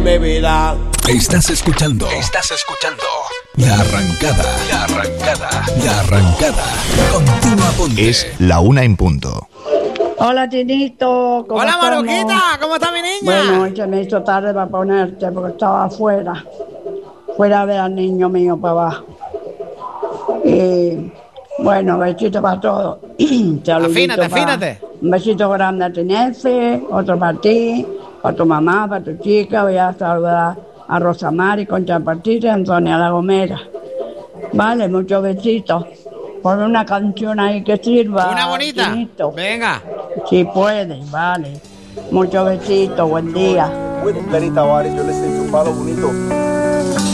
mi vida. Estás escuchando La Arrancada. La Arrancada. Continua Ponte. Es la 1 en punto. Hola, Tinito. ¿Cómo Hola, estamos? Maruquita, ¿cómo está mi niña? Bueno, hoy se me hizo tarde para ponerte porque estaba afuera. Fuera a ver al niño mío para abajo. Y bueno, besito para todos. Afínate. Un besito grande a Tinefe, otro para ti, para tu mamá, para tu chica. Voy a saludar a Rosamari, Concha Partida y Antonia La Gomera. Vale, muchos besitos. Pon una canción ahí que sirva. Una bonita. Tinito. Venga. Si puedes, vale. Muchos besitos, buen día. With Benny Tavares, you're listening to Palo Bonito